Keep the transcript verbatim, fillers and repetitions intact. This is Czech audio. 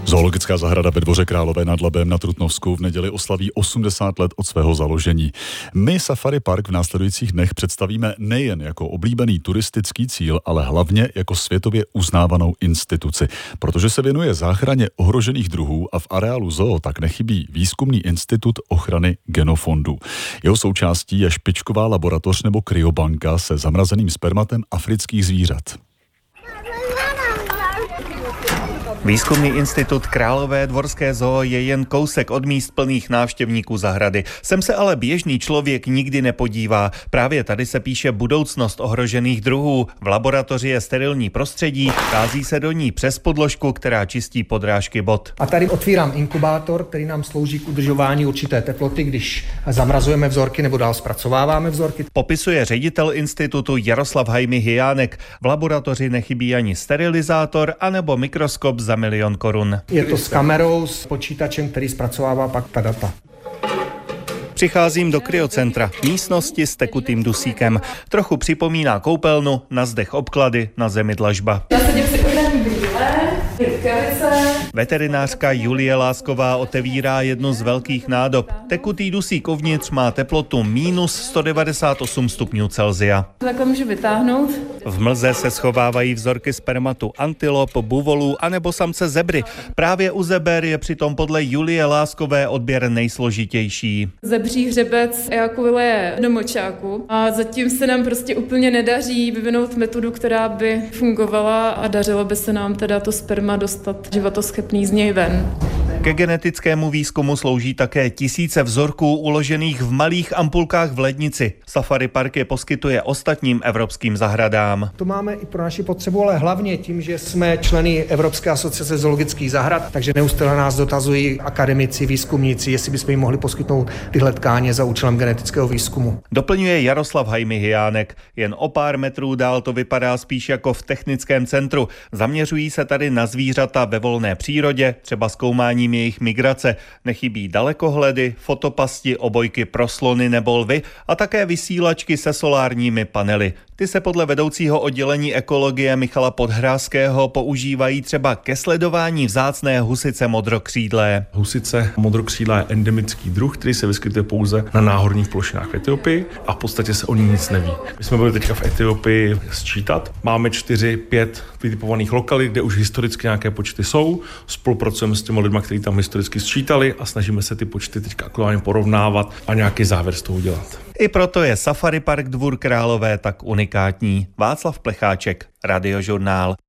Zoologická zahrada ve Dvoře Králové nad Labem na Trutnovsku v neděli oslaví osmdesát let od svého založení. My Safari Park v následujících dnech představíme nejen jako oblíbený turistický cíl, ale hlavně jako světově uznávanou instituci, protože se věnuje záchraně ohrožených druhů a v areálu zoo tak nechybí výzkumný institut ochrany genofondů. Jeho součástí je špičková laboratoř nebo kryobanka se zamrazeným spermatem afrických zvířat. Výzkumný institut Králové dvorské zoo je jen kousek od míst plných návštěvníků zahrady. Sem se ale běžný člověk nikdy nepodívá. Právě tady se píše budoucnost ohrožených druhů. V laboratoři je sterilní prostředí, vchází se do ní přes podložku, která čistí podrážky bot. A tady otvírám inkubátor, který nám slouží k udržování určité teploty, když zamrazujeme vzorky nebo dál zpracováváme vzorky. Popisuje ředitel institutu Jaroslav Hajmy-Hyjánek. V laboratoři nechybí ani sterilizátor anebo mikroskop za milion korun. Je to s kamerou, s počítačem, který zpracovává pak ta data. Přicházím do kryocentra, místnosti s tekutým dusíkem. Trochu připomíná koupelnu, na zdech obklady, na zemi dlažba. Nasadím si udělání brýle, rukavice. Veterinářka Julie Lásková otevírá jednu z velkých nádob. Tekutý dusík uvnitř má teplotu minus sto devadesát osm stupňů Celsia. Takhle můžu vytáhnout. V mlze se schovávají vzorky spermatu antilop, buvolů anebo samce zebry. Právě u zeber je přitom podle Julie Láskové odběr nejsložitější. Zebří hřebec ejakuluje do močáku a zatím se nám prostě úplně nedaří vyvinout metodu, která by fungovala a dařilo by se nám teda to sperma dostat životoschopný z něj ven. Ke genetickému výzkumu slouží také tisíce vzorků uložených v malých ampulkách v lednici. Safari Park je poskytuje ostatním evropským zahradám. To máme i pro naši potřebu, ale hlavně tím, že jsme členy Evropské asociace zoologických zahrad, takže neustále nás dotazují akademici, výzkumníci, jestli bychom jim mohli poskytnout tyhle tkáně za účelem genetického výzkumu. Doplňuje Jaroslav Hajmy-Hyjánek. Jen o pár metrů dál to vypadá spíš jako v technickém centru. Zaměřují se tady na zvířata ve volné přírodě, třeba zkoumáním jejich migrace. Nechybí dalekohledy, fotopasti, obojky pro slony nebo lvy a také vysílačky se solárními panely. Ty se podle vedoucího oddělení ekologie Michala Podhrázkého používají třeba ke sledování vzácné husice modrokřídlé. Husice modrokřídlá je endemický druh, který se vyskytuje pouze na náhorních plošinách v Etiopii a v podstatě se o ní nic neví. My jsme byli teďka v Etiopii sčítat. Máme čtyři, pět vytipovaných lokalit, kde už historicky nějaké počty jsou. Spolupracujeme s těmi lidmi, kteří tam historicky sčítali a snažíme se ty počty teďka aktuálně porovnávat a nějaký závěr z toho udělat. I proto je Safari Park Dvůr Králové tak unikátní. Václav Plecháček, Radiožurnál.